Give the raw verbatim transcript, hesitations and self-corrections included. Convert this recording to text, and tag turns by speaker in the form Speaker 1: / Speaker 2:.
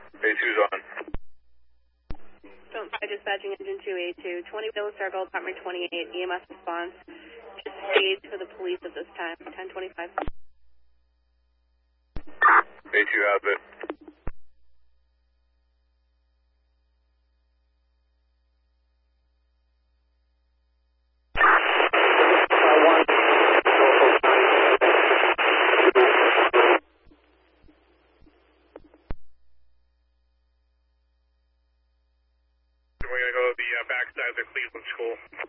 Speaker 1: A two's on.
Speaker 2: Don't try dispatching engine two A two, twenty Villa Circle, apartment twenty-eight, E M S response. Just stage for the police at this time, ten twenty-five.
Speaker 1: A two has it.
Speaker 3: We're going to go to the uh, backside of the Cleveland School.